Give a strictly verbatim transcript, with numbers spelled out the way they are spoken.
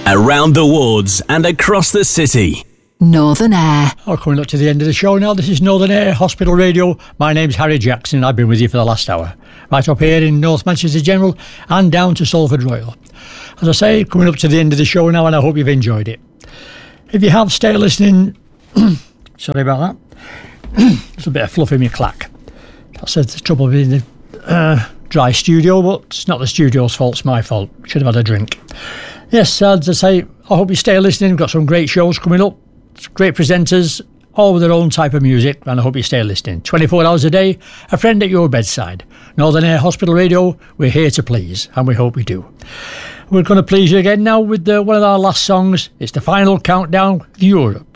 Around the wards and across the city. Northern Air. Oh, coming up to the end of the show now. This is Northern Air Hospital Radio. My name's Harry Jackson. I've been with you for the last hour. Right up here in North Manchester General and down to Salford Royal. As I say, coming up to the end of the show now, and I hope you've enjoyed it. If you have, stay listening. Sorry about that. There's a bit of fluff in my clack. That's the trouble with the uh, dry studio, but it's not the studio's fault, it's my fault. Should have had a drink. Yes, as I say, I hope you stay listening. We've got some great shows coming up. Great presenters, all with their own type of music, and I hope you stay listening. twenty-four hours a day, a friend at your bedside. Northern Air Hospital Radio, we're here to please, and we hope we do. We're going to please you again now with uh, one of our last songs. It's the final countdown to Europe.